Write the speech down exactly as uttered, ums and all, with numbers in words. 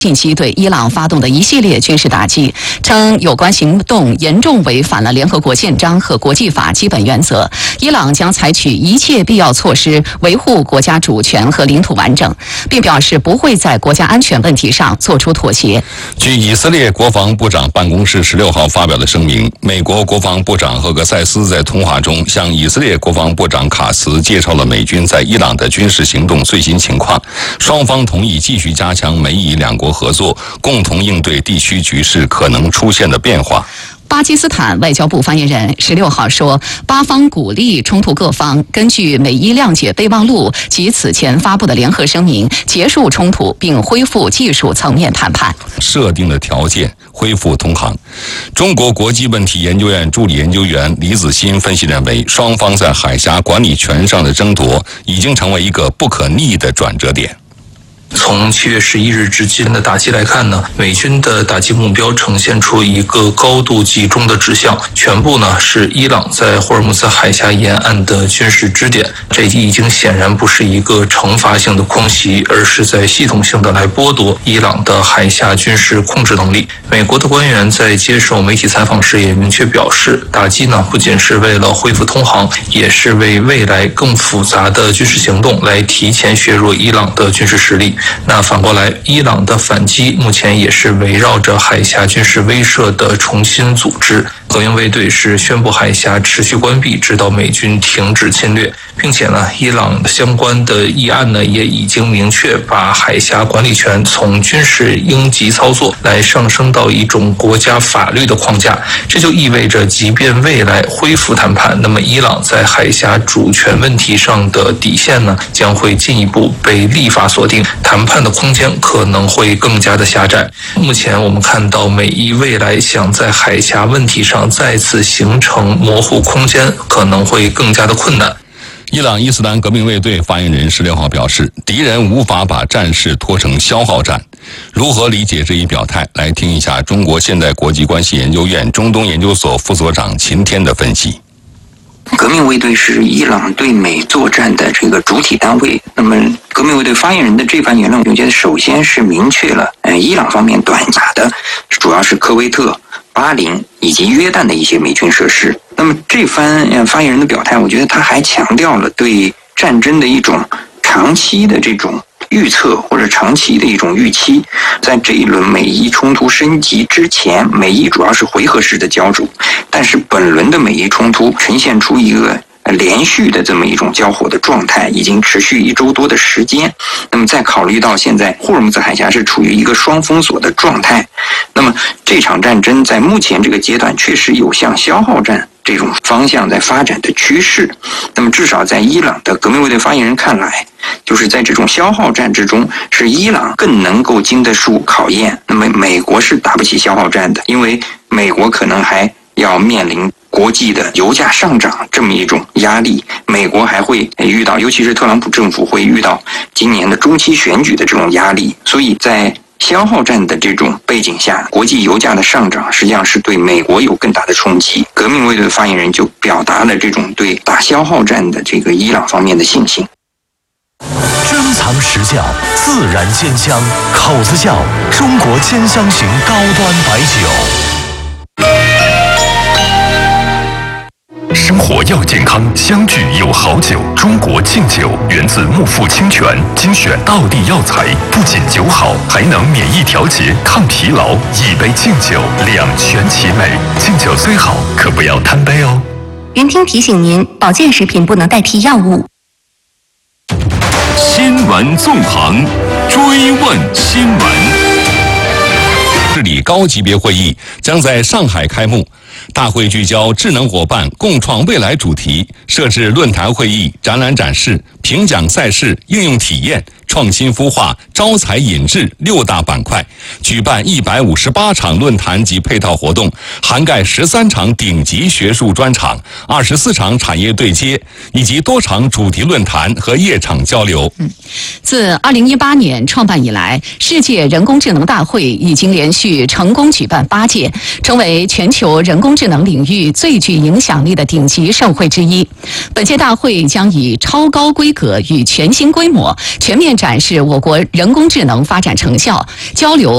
近期对伊朗发动的一系列军事打击，称有关行动严重违反了联合国宪章和国际法基本原则。伊朗将采取一切必要措施维护国家主权和领土完整，并表示不会在国家安全问题上做出妥协。 据以色列国防部长办公室十六号发表的声明，美国国防部长赫格塞斯在通话中向以色列国防部长卡茨介绍了美军在伊朗的军事行动最新情况，双方同意继续加强美以两国合作，共同应对地区局势可能出现的变化。 巴基斯坦外交部发言人十六号说，巴方鼓励冲突各方根据美伊谅解备忘录及此前发布的联合声明结束冲突，并恢复技术层面谈判。 设定的条件恢复通航。中国国际问题研究院助理研究员李子欣分析认为，双方在海峡管理权上的争夺已经成为一个不可逆的转折点。 从七月十一日至今的打击来看呢，美军的打击目标呈现出一个高度集中的指向，全部呢是伊朗在霍尔木兹海峡沿岸的军事支点。这已经显然不是一个惩罚性的空袭，而是在系统性的来剥夺伊朗的海峡军事控制能力。美国的官员在接受媒体采访时也明确表示，打击呢不仅是为了恢复通航，也是为未来更复杂的军事行动来提前削弱伊朗的军事实力。那反过来，伊朗的反击目前也是围绕着海峡军事威慑的重新组织。革命卫队是宣布海峡持续关闭，直到美军停止侵略，并且呢，伊朗相关的议案呢也已经明确把海峡管理权从军事应急操作来上升到一种国家法律的框架。这就意味着，即便未来恢复谈判，那么伊朗在海峡主权问题上的底线呢将会进一步被立法锁定，谈判的空间可能会更加的狭窄。目前我们看到，美伊未来想在海峡问题上再次形成模糊空间，可能会更加的困难。 伊朗伊斯兰革命卫队发言人十六号表示，敌人无法把战事拖成消耗战。如何理解这一表态？来听一下中国现代国际关系研究院中东研究所副所长秦天的分析。 革命卫队是伊朗对美作战的这个主体单位。那么，革命卫队发言人的这番言论，我觉得首先是明确了，呃，伊朗方面短打的主要是科威特、巴林以及约旦的一些美军设施。那么这番呃发言人的表态，我觉得他还强调了对战争的一种长期的这种预测或者长期的一种预期。在这一轮美伊冲突升级之前，美伊主要是回合式的交手，但是本轮的美伊冲突呈现出一个连续的这么一种交火的状态，已经持续一周多的时间。那么再考虑到现在霍尔木兹海峡是处于一个双封锁的状态，那么这场战争在目前这个阶段确实有向消耗战这种方向在发展的趋势。那么至少在伊朗的革命卫队发言人看来，就是在这种消耗战之中，是伊朗更能够经得住考验。那么美国是打不起消耗战的，因为美国可能还要面临国际的油价上涨这么一种压力，美国还会遇到，尤其是特朗普政府会遇到今年的中期选举的这种压力。所以在消耗战的这种背景下，国际油价的上涨实际上是对美国有更大的冲击。革命卫队的发言人就表达了这种对打消耗战的这个伊朗方面的信心。 珍藏实窖，自然鲜香，口子窖中国兼香型高端白酒。生活要健康，相聚有好酒。中国敬酒源自木富清泉，精选道地药材，不仅酒好，还能免疫调节、抗疲劳。一杯敬酒，两全其美。敬酒虽好，可不要贪杯哦。 云听提醒您，保健食品不能代替药物。 新闻纵横，追问新闻。 治理高级别会议将在上海开幕。大会聚焦智能伙伴共创未来主题，设置论坛会议、展览展示、评奖赛事、应用体验、创新孵化、招才引智六大板块，举办一百五十八场论坛及配套活动，涵盖十三场顶级学术专场、二十四场产业对接，以及多场主题论坛和夜场交流。 嗯，自二零一八年创办以来，世界人工智能大会已经连续成功举办八届，成为全球人工智能领域最具影响力的顶级盛会之一。本届大会将以超高规格与全新规模，全面展示我国人工智能发展成效，交流